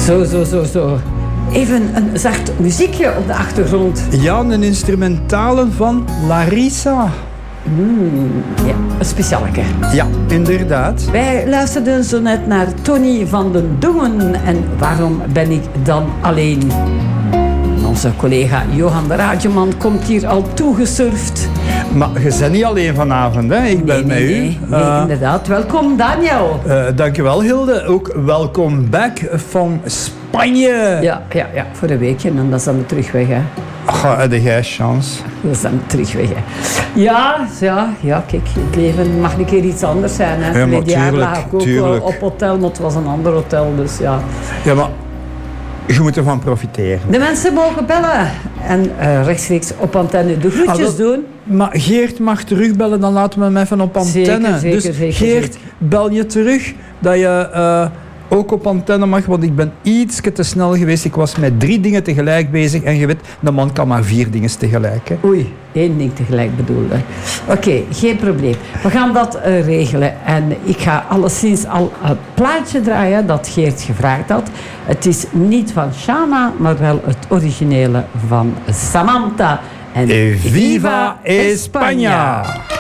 Zo. Even een zacht muziekje op de achtergrond. Ja, een instrumentale van Larissa. Ja, een specialeke. Ja, inderdaad. Wij luisterden zo net naar Tony van den Dongen. En waarom ben ik dan alleen? Onze collega Johan de Radioman komt hier al toegesurfd. Maar je bent niet alleen vanavond, hè? Ik ben met u. Nee, inderdaad. Welkom, Daniel. Dankjewel, Hilde. Ook welkom back van Spanje. Ja, voor een weekje en dan zijn we terug weg, hè. Heb jij chance? Dan zijn we terug weg, hè. Ja, kijk, het leven mag een keer iets anders zijn, hè. Ja, maar Verleden jaar lag ik ook op hotel, maar het was een ander hotel, dus ja. Ja, maar je moet ervan profiteren. De mensen mogen bellen en rechtstreeks op antenne de groetjes doen. Maar Geert mag terugbellen, dan laten we hem even op antenne. Zeker. Geert, bel je terug dat je ook op antenne mag, want ik ben iets te snel geweest. Ik was met 3 dingen tegelijk bezig en je weet, de man kan maar 4 dingen tegelijk. Hè. Oei, 1 ding tegelijk bedoelde. Oké, geen probleem. We gaan dat regelen en ik ga alleszins al het plaatje draaien dat Geert gevraagd had. Het is niet van Shana, maar wel het originele van Samantha. En Viva España!